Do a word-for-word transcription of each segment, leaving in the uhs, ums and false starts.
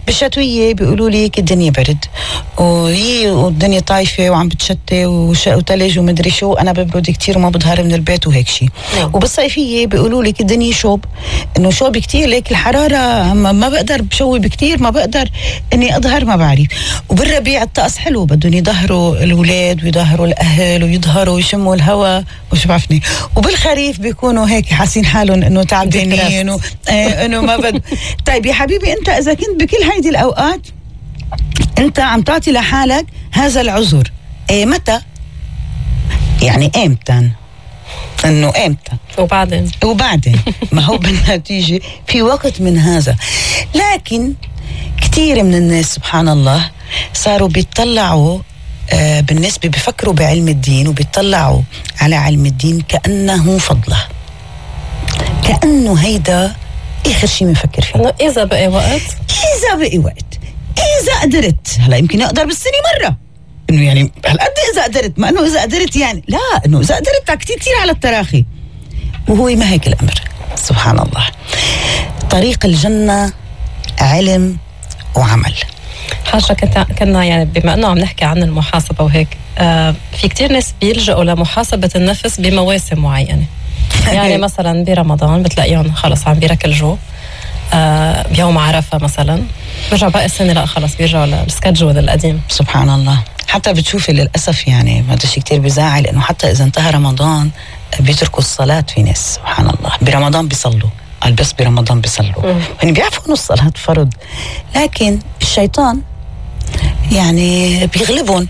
بالشتوية بيقولوا لي الدنيا برد وهي والدنيا طايفة وعم بتشتي وتلج ومدري شو، أنا ببرد كتير وما بظهر من البيت وهيك شيء. وبالصيفية بيقولوا لي الدنيا شوب، إنه شوب كتير ليك الحرارة ما بقدر بشوي بكتير، ما بقدر إني أظهر، ما بعرف. وبالربيع الطقس حلو، بدهم يظهروا الأولاد ويظهروا الأهل ويظهروا ويشموا الهواء وش بعرفني. وبالخريف بيكونوا هيك حاسين حالهم إنه تعبانين و... آه إنه ما بد. طيب يا حبيبي، أنت إذا كنت بكل هيدي الأوقات أنت عم تعطي لحالك هذا العذر، إيه متى؟ يعني إمتى؟ إنه إمتى؟ وبعدين وبعدين ما هو بالنتيجة في وقت من هذا. لكن كتير من الناس سبحان الله صاروا بيطلعوا آه بالنسبة بيفكروا بعلم الدين وبيطلعوا على علم الدين كأنه فضله، كأنه هيدا آخر شيء بنفكر فيه. إنه إذا بقي وقت، إذا بقي وقت، إذا قدرت. هلا يمكن أقدر بالسنة مرة، إنه يعني هالقد إذا قدرت، ما إنه إذا قدرت يعني لا، إنه إذا قدرت كتير كتير على التراخي. وهو ما هيك الأمر سبحان الله. طريق الجنة علم وعمل. حاجة كنت كنا يعني بما أنه عم نحكي عن المحاسبة وهيك، آه في كتير ناس بيلجأوا لمحاسبة النفس بمواسم معينة. يعني مثلا برمضان بتلاقيهم خلص عم بيركلجوا، آه بيوم عرفة مثلا برجع باقي السنة لا خلص بيرجعوا للسكادجول القديم. سبحان الله. حتى بتشوفي للأسف يعني هذا شيء كتير بزعل، إنه حتى إذا انتهى رمضان بيتركوا الصلاة. في ناس سبحان الله برمضان بيصلوا، قال بس برمضان بيصلوا، يعني بيعرفوا إنه الصلاة فرض، لكن الشيطان يعني بيغلبهم.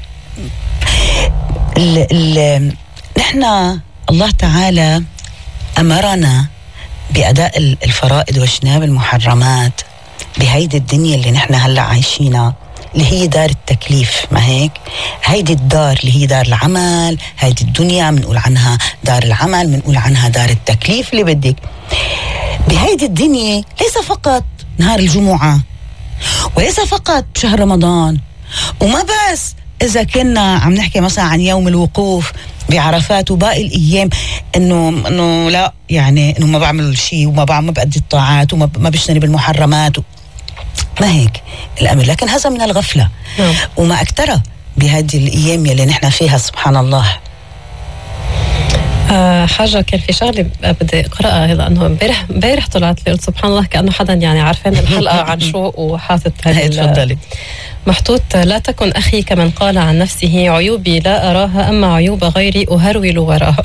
ال ال نحن الله تعالى أمرنا بأداء الفرائض واجتناب المحرمات بهيدي الدنيا اللي نحن هلأ عايشينها، اللي هي دار التكليف. ما هيك؟ هيدي الدار اللي هي دار العمل، هيدي الدنيا بنقول عنها دار العمل، بنقول عنها دار التكليف اللي بدك. بهيدي الدنيا ليس فقط نهار الجمعة، وليس فقط شهر رمضان، وما بس إذا كنا عم نحكي مثلا عن يوم الوقوف بعرفات وباقي الأيام، إنه إنه لا يعني إنه ما بعمل شيء وما بعمل، ما بأدي الطاعات وما ما بجتنب المحرمات و... ما هيك الأمر. لكن هذا من الغفلة نعم. وما أكتره بهذه الأيام اللي نحن فيها سبحان الله. آه حاجة كان في شغلة بدي أقرأها، هذا أنه امبارح امبارح طلعت لي قلت سبحان الله كأنه حدا يعني عارفين الحلقة عن شو وحاطط هاي. تفضلي. محطوط: لا تكن أخي كمن قال عن نفسه عيوبي لا أراها، أما عيوب غيري أهرول وراها.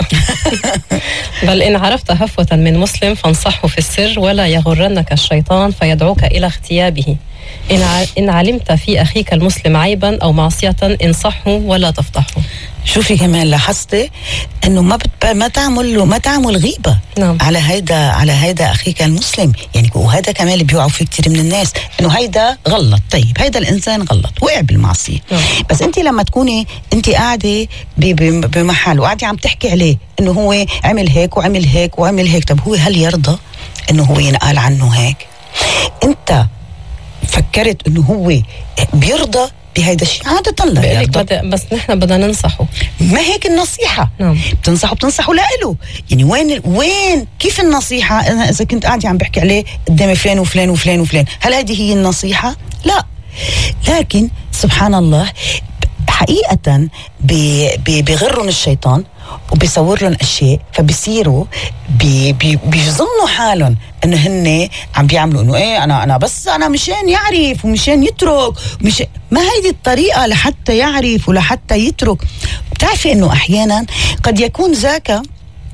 بل إن عرفت هفوة من مسلم فانصحه في السر، ولا يغرنك الشيطان فيدعوك إلى اغتيابه. إن إن علمت في أخيك المسلم عيبا أو معصية انصحه ولا تفضحه. شوفي كمان لاحظتي انه ما بت... ما تعمل له ما تعمل غيبه نعم. على هيدا على هيدا اخيك المسلم، يعني وهذا كمان اللي بيوعوا فيه كثير من الناس، انه هيدا غلط. طيب هيدا الانسان غلط وقع بالمعصيه نعم. بس انت لما تكوني انت قاعده ب... ب... بمحل وقاعده عم تحكي عليه انه هو عمل هيك وعمل هيك وعمل هيك، طب هو هل يرضى انه هو ينقال عنه هيك؟ انت فكرت انه هو بيرضى بهيدا الشيء؟ عادة لا يرضى. بس نحن بدنا ننصحه، ما هيك النصيحة نعم. بتنصحه بتنصحه لإله، يعني وين وين كيف النصيحة؟ أنا إذا كنت قاعدة عم بحكي عليه قدامي فلان وفلان وفلان وفلان، هل هذه هي النصيحة؟ لا. لكن سبحان الله حقيقة بيغرون الشيطان وبيصور لهم أشياء، فبيصيروا بي بي بيظنوا حالهم إنه هن عم بيعملوا إنه إيه أنا أنا بس أنا مشان يعرف ومشان يترك، مش ما هيدي الطريقة لحتى يعرف ولحتى يترك. بتعرفي إنه أحيانا قد يكون ذاك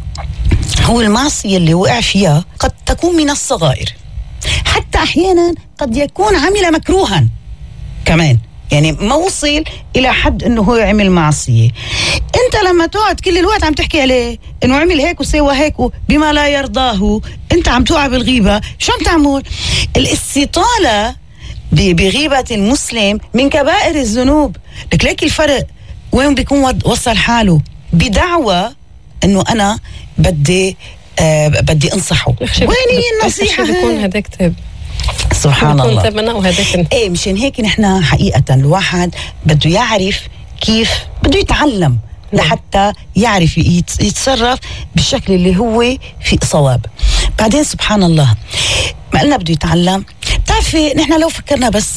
هو المعصية اللي وقع فيها قد تكون من الصغائر، حتى أحيانا قد يكون عمل مكروها كمان، يعني ما وصل إلى حد إنه هو عمل معصية. أنت لما تقعد كل الوقت عم تحكي عليه إنه عمل هيك وسوى هيك بما لا يرضاه، أنت عم توقع بالغيبة. شو عم تعمل؟ الاستطالة بغيبة المسلم من كبائر الذنوب. لك ليك الفرق وين بيكون وصل حاله بدعوة إنه أنا بدي آه بدي أنصحه. وين هي النصيحة؟ بيكون هذا كتاب سبحان الله. ايه مشان هيك نحن حقيقة الواحد بده يعرف كيف بده يتعلم لحتى يعرف يتصرف بالشكل اللي هو في صواب. بعدين سبحان الله ما قلنا بده يتعلم. بتعرفي نحن لو فكرنا بس